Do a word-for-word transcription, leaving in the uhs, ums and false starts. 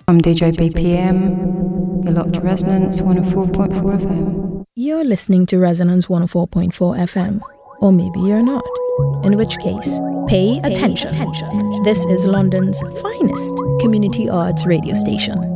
I'm D J B P M. You're locked to Resonance one oh four point four F M. You're listening to Resonance one oh four point four F M. Or maybe you're not. In which case, pay attention. Pay attention. This is London's finest community arts radio station.